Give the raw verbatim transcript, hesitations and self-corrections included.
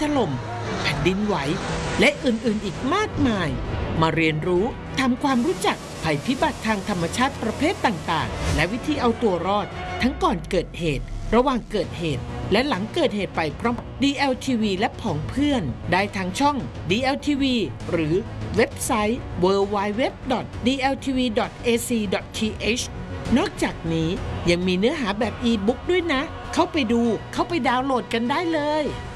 ถล่มแผ่นดินไหวและอื่นๆอีกมากมายมาเรียนรู้ทำความรู้จักภัยพิบัติทางธรรมชาติประเภทต่างๆและวิธีเอาตัวรอดทั้งก่อนเกิดเหตุระหว่างเกิดเหตุและหลังเกิดเหตุไปพร้อม ดี แอล ที วี และผองเพื่อนได้ทางช่อง ดี แอล ที วี หรือเว็บไซต์ ดับเบิลยู ดับเบิลยู ดับเบิลยู ดอท ดี แอล ที วี ดอท เอ ซี ดอท ที เอช นอกจากนี้ยังมีเนื้อหาแบบอีบุ๊กด้วยนะเข้าไปดูเข้าไปดาวน์โหลดกันได้เลย